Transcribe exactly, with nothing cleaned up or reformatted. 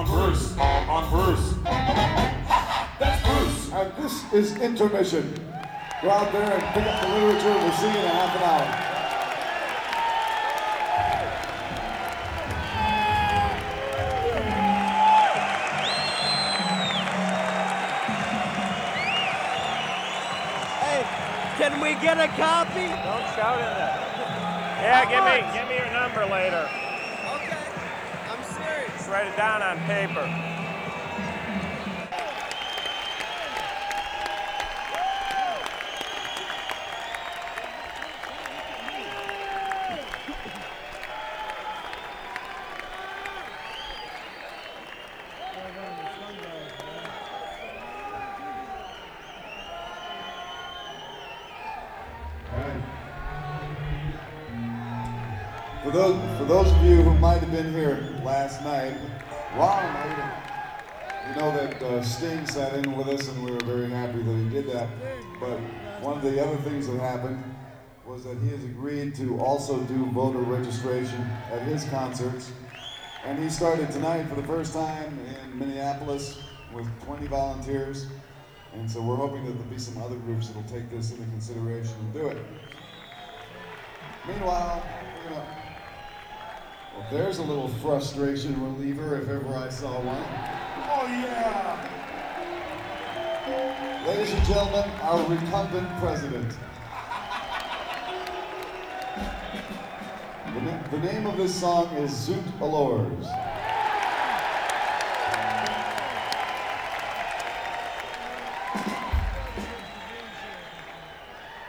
on Bruce, on Bruce. That's Bruce. And this is Intermission. Go out there and pick up the literature. We'll see you in a half an hour. Hey, can we get a copy? Don't shout in there. Yeah, give me, give me your number later. Okay, I'm serious. Just write it down on paper. For those, for those of you who might have been here last night, wow, night, you know that uh, Sting sat in with us and we were very happy that he did that. But one of the other things that happened was that he has agreed to also do voter registration at his concerts. And he started tonight for the first time in Minneapolis with twenty volunteers. And so we're hoping that there'll be some other groups that'll take this into consideration and do it. Meanwhile, you know, well, there's a little frustration reliever if ever I saw one. Oh yeah! Ladies and gentlemen, our recumbent president. The, na- the name of this song is Zoot Allures.